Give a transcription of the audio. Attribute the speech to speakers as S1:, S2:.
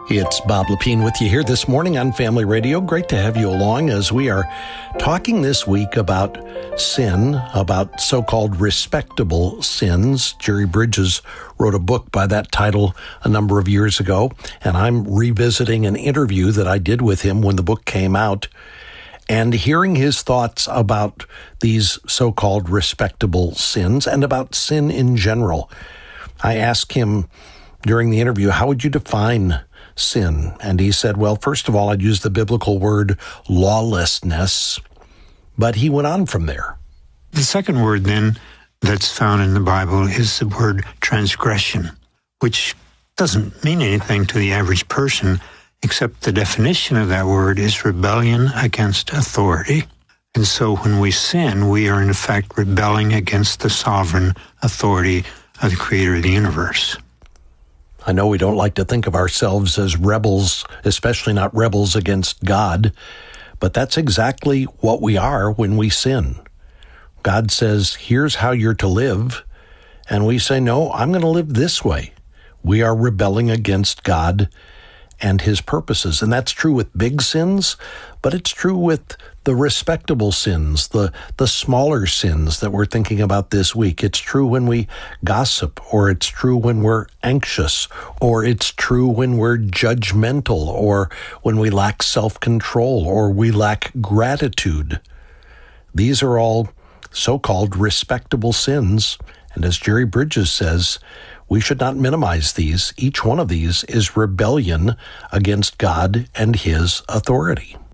S1: It's Bob Lepine with you here this morning on Family Radio. Great to have you along as we are talking this week about sin, about so-called respectable sins. Jerry Bridges wrote a book by that title a number of years ago, and I'm revisiting an interview that I did with him when the book came out and hearing his thoughts about these so-called respectable sins and about sin in general. I asked him during the interview, how would you define sin? And he said, well, first of all, I'd use the biblical word lawlessness, but he went on from there.
S2: The second word then that's found in the Bible is the word transgression, which doesn't mean anything to the average person, except the definition of that word is rebellion against authority. And so when we sin, we are in fact rebelling against the sovereign authority of the creator of the universe.
S1: I know we don't like to think of ourselves as rebels, especially not rebels against God, but that's exactly what we are when we sin. God says, here's how you're to live, and we say, no, I'm going to live this way. We are rebelling against God and his purposes. And that's true with big sins, but it's true with the respectable sins, the smaller sins that we're thinking about this week. It's true when we gossip, or it's true when we're anxious, or it's true when we're judgmental, or when we lack self-control, or we lack gratitude. These are all so-called respectable sins, and as Jerry Bridges says, we should not minimize these. Each one of these is rebellion against God and his authority.